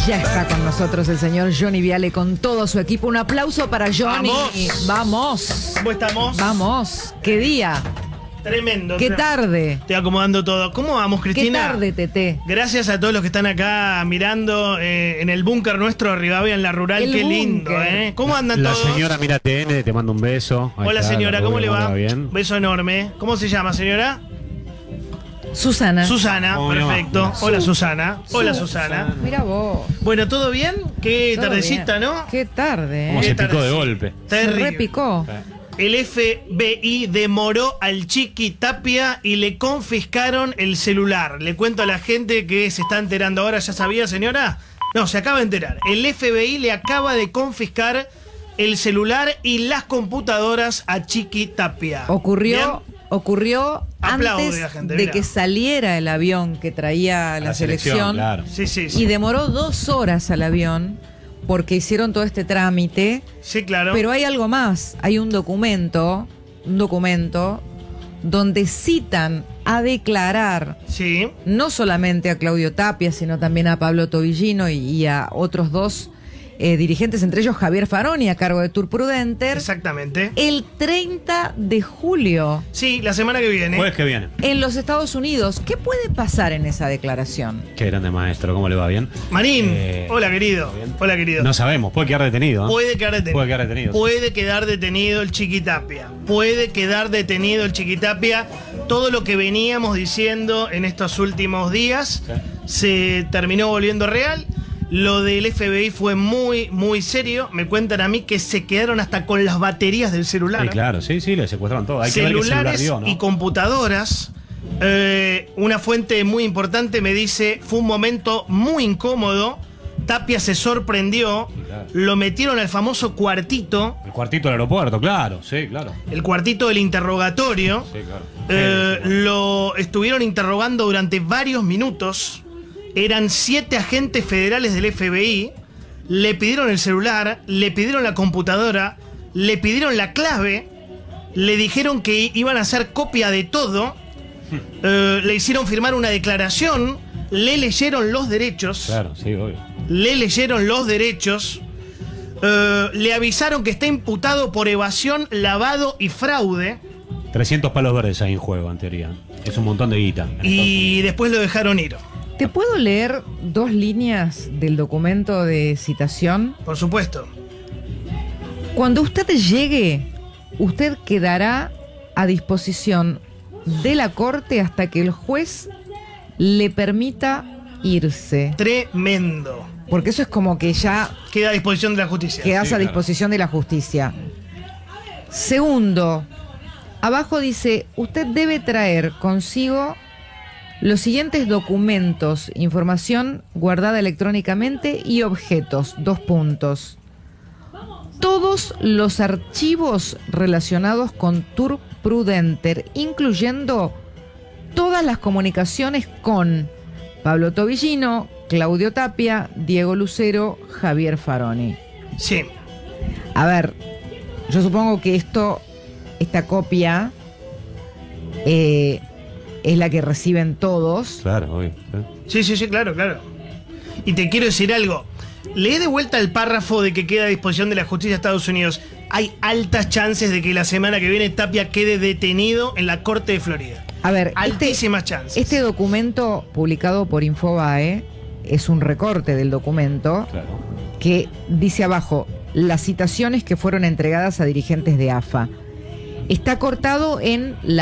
Ya está con nosotros el señor Johnny Viale con todo su equipo. Un aplauso para Johnny. Vamos. ¿Cómo estamos? Vamos. ¿Qué día? Tremendo. ¿Qué tarde? Estoy acomodando todo. ¿Cómo vamos, Cristina? ¿Qué tarde, Tete? Gracias a todos los que están acá mirando en el búnker nuestro, Rivadavia, en la rural. Qué lindo, ¿eh? ¿Cómo andan todos? La señora Mira TN, te mando un beso. Ahí Hola, está, señora, ¿cómo le va? Bien. Beso enorme. ¿Cómo se llama, señora? Susana. Susana, perfecto. Hola, Su- Susana. Hola, Susana. Mira vos. Bueno, ¿todo bien? Qué Todo tardecita, bien. ¿no? Qué tarde, ¿Cómo ¿eh? se ¿Qué picó de tal? golpe? Se Terrible. repicó. El FBI demoró al Chiqui Tapia y le confiscaron el celular. Le cuento a la gente que se está enterando ahora. ¿Ya sabía, señora? No, se acaba de enterar. El FBI le acaba de confiscar el celular y las computadoras a Chiqui Tapia. Ocurrió Aplaude antes la gente, de mirá. que saliera el avión que traía la selección. Claro. Sí, sí, Y sí. demoró 2 horas al avión porque hicieron todo este trámite. Sí, claro. Pero hay algo más. Hay un documento donde citan a declarar Sí. no solamente a Claudio Tapia, sino también a Pablo Tobillino y a otros 2 dirigentes, entre ellos Javier Faroni, a cargo de Tour Prudenter, Exactamente. el 30 de julio Sí, la semana que viene. Jueves que viene. en los Estados Unidos. ¿Qué puede pasar en esa declaración? Qué grande maestro, ¿cómo le va? ¿Bien? Marín, hola, querido. bien. Hola, querido. No sabemos, puede quedar detenido. ¿eh? Puede quedar detenido. Puede quedar detenido. Puede quedar detenido el Chiquitapia. Puede quedar detenido el Chiquitapia. Todo lo que veníamos diciendo en estos últimos días se terminó volviendo real. Lo del FBI fue muy, muy serio. Me cuentan a mí que se quedaron hasta con las baterías del celular. Sí, claro, sí, le secuestraron todo. Hay que ver qué celular Celulares dio, ¿no? y computadoras. Una fuente muy importante me dice, fue un momento muy incómodo. Tapia se sorprendió, Claro. lo metieron al famoso cuartito, El cuartito del aeropuerto, claro, sí, claro. el cuartito del interrogatorio. Sí, claro. Lo estuvieron interrogando durante varios minutos. Eran 7 agentes federales del FBI. Le pidieron el celular, le pidieron la computadora, le pidieron la clave, le dijeron que iban a hacer copia de todo, le hicieron firmar una declaración, le leyeron los derechos, Claro, sí, obvio. le leyeron los derechos, le avisaron que está imputado por evasión, lavado y fraude, 300 palos verdes ahí en juego, en teoría. Es un montón de guita. y después lo dejaron ir. ¿Te puedo leer 2 líneas del documento de citación? Por supuesto. Cuando usted llegue, usted quedará a disposición de la corte hasta que el juez le permita irse. Tremendo. Porque eso es como que ya Queda a disposición de la justicia. quedas Sí, a claro. disposición de la justicia. Segundo, abajo dice, usted debe traer consigo los siguientes documentos, información guardada electrónicamente y objetos. 2 puntos. Todos los archivos relacionados con Tour Prudenter, incluyendo todas las comunicaciones con Pablo Tobillino, Claudio Tapia, Diego Lucero, Javier Faroni. Sí. A ver, yo supongo que esta copia es la que reciben todos. Claro, obvio. Sí, claro, claro. Y te quiero decir algo. Lee de vuelta el párrafo de que queda a disposición de la justicia de Estados Unidos. Hay altas chances de que la semana que viene Tapia quede detenido en la corte de Florida. A ver, Altísimas chances. este documento publicado por Infobae es un recorte del documento Claro. que dice abajo las citaciones que fueron entregadas a dirigentes de AFA. Está cortado en la